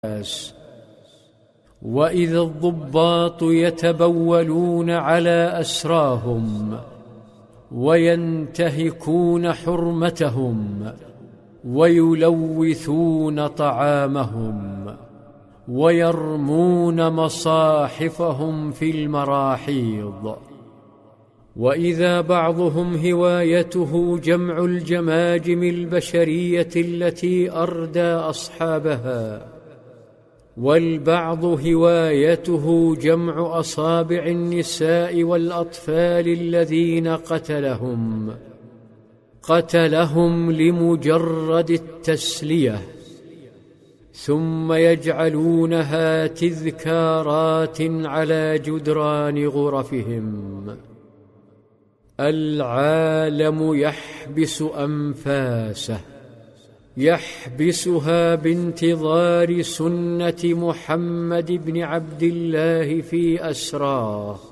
وإذا الضباط يتبولون على أسراهم وينتهكون حرمتهم ويلوثون طعامهم ويرمون مصاحفهم في المراحيض، وإذا بعضهم هوايته جمع الجماجم البشرية التي أردى أصحابها، والبعض هوايته جمع أصابع النساء والأطفال الذين قتلهم لمجرد التسلية، ثم يجعلونها تذكارات على جدران غرفهم. العالم يحبس أنفاسه، يحبسها بانتظار سنة محمد بن عبد الله في أسراه،